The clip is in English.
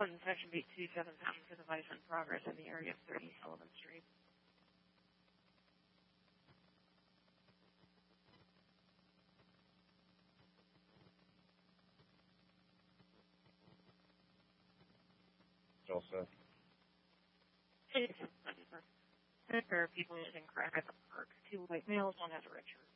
Clinton Section Beat 27 fishing for the bison progress in the area of 30 Sullivan Street. All set. A pair of people using crack at the park. 2 white males, one has a red shirt.